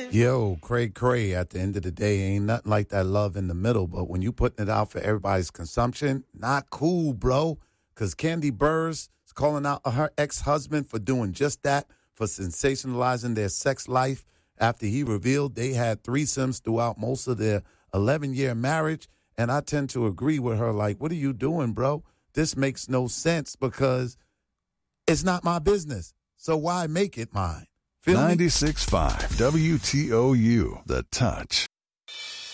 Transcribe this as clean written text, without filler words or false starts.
Yo, cray, at the end of the day, ain't nothing like that love in the middle. But when you putting it out for everybody's consumption, not cool, bro. Because Candy Burrs is calling out her ex-husband for doing just that, for sensationalizing their sex life after he revealed they had threesomes throughout most of their 11-year marriage. And I tend to agree with her, like, what are you doing, bro? This makes no sense because it's not my business. So why make it mine? Feel me? 96.5 WTOU, The Touch.